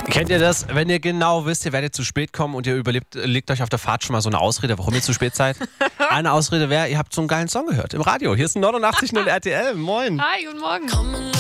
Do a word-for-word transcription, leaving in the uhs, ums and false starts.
Kennt ihr das, wenn ihr genau wisst, ihr werdet zu spät kommen und ihr überlebt, legt euch auf der Fahrt schon mal so eine Ausrede, warum ihr zu spät seid? Eine Ausrede wäre, ihr habt so einen geilen Song gehört im Radio. Hier ist neunundachtzig Komma null R T L. Moin. Hi, guten Morgen.